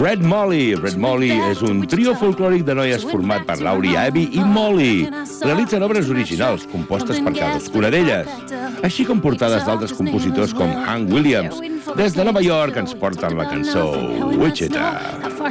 Red Molly. Red Molly és un trio folclòric de noies format per Laurie, Abby i Molly. Realitzen obres originals, compostes per cadascuna d'elles, així com portades d'altres compositors com Hank Williams. Des de Nova York ens porten la cançó Wichita.